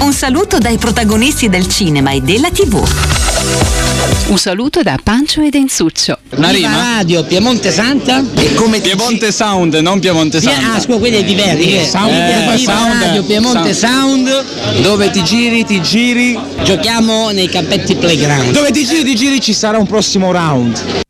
Un saluto dai protagonisti del cinema e della TV. Un saluto da Pancio e Densuccio. Una rima? Radio Piemonte Santa. E come Piemonte Sound, non Piemonte Santa. Scusa, quelli è diverso. Sound. Radio Piemonte Sound. Dove ti giri. Giochiamo nei campetti playground. Dove ti giri ci sarà un prossimo round.